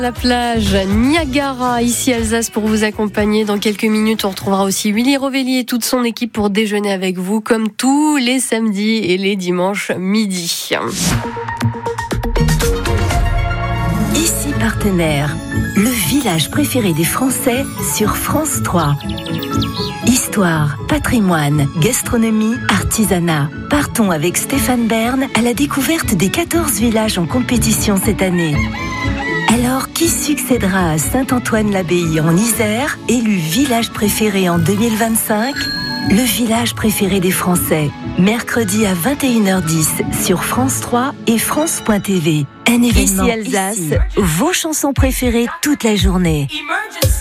La plage Niagara, ici Alsace, pour vous accompagner. Dans quelques minutes, on retrouvera aussi Willy Rovelli et toute son équipe pour déjeuner avec vous, comme tous les samedis et les dimanches midi. Ici Partenaire, le village préféré des Français sur France 3. Histoire, patrimoine, gastronomie, artisanat. Partons avec Stéphane Bern à la découverte des 14 villages en compétition cette année. Alors, qui succédera à Saint-Antoine-l'Abbaye en Isère, élu village préféré en 2025 ? Le village préféré des Français, mercredi à 21h10 sur France 3 et France.tv. Un événement ici Alsace, vos chansons préférées toute la journée.